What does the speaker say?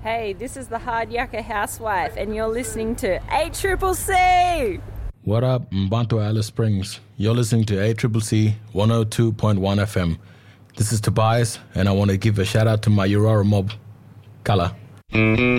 Hey, this is the Hard Yakka housewife, and you're listening to ACCC. What up, Mbanto Alice Springs? You're listening to ACCC 102.1 FM. This is Tobias, and I want to give a shout out to my Aurora mob. Kala.